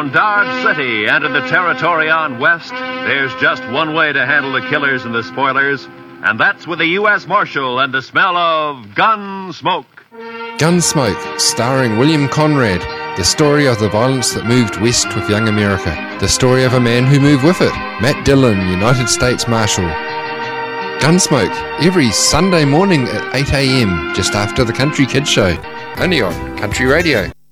around Dodge City and in the territory on West, there's just one way to handle the killers and the spoilers, and that's with a U.S. Marshal and the smell of gun smoke. Gunsmoke, starring William Conrad, the story of the violence that moved west with young America, the story of a man who moved with it, Matt Dillon, United States Marshal. Gunsmoke, every Sunday morning at 8 a.m, just after the Country Kids Show, only on Country Radio.